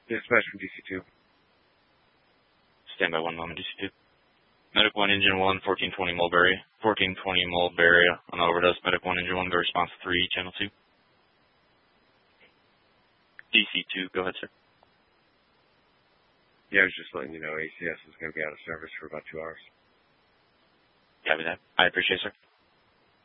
Dispatch from DC-2. Stand by 1 moment, DC-2. Medic 1, Engine 1, 1420 Mulberry. 1420 Mulberry on overdose. Medic 1, Engine 1, go response 3, Channel 2. DC-2, go ahead, sir. Yeah, I was just letting you know ACS is going to be out of service for about 2 hours. Copy that. I appreciate it, sir.